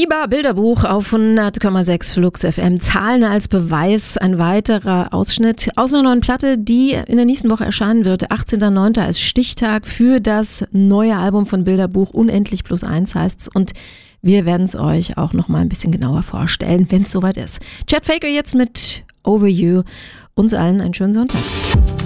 Biber Bilderbuch auf 100,6 Flux FM. Zahlen als Beweis. Ein weiterer Ausschnitt aus einer neuen Platte, die in der nächsten Woche erscheinen wird. 18.09. ist Stichtag für das neue Album von Bilderbuch. Unendlich plus eins heißt's. Und wir werden es euch auch noch mal ein bisschen genauer vorstellen, wenn es soweit ist. Chet Faker jetzt mit Over You. Uns allen einen schönen Sonntag.